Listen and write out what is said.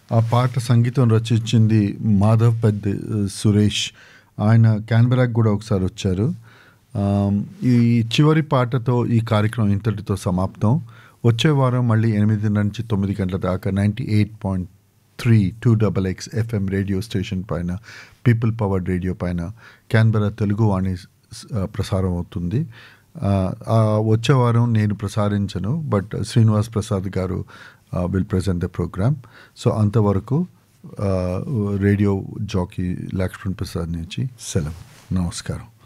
ఆ పాట సంగీతం రచించింది మాధవ్ పెద్ది సురేష్. ఆయన క్యాన్బెరాకి కూడా ఒకసారి వచ్చారు. ఈ చివరి పాటతో ఈ కార్యక్రమం ఇంతటితో సమాప్తం. వచ్చే వారం మళ్ళీ 8 నుంచి 9 గంటల దాకా 98.3 2XX FM రేడియో స్టేషన్ పైన, పీపుల్ పవర్డ్ రేడియో పైన క్యాన్బెరా తెలుగు వాణి ప్రసారం అవుతుంది. వచ్చే వారం నేను ప్రసారించను, బట్ శ్రీనివాస్ ప్రసాద్ గారు will present the programme. So అంతవరకు రేడియో జాకీ లక్ష్మణ్ ప్రసాద్ నుంచి సెలవు. నమస్కారం.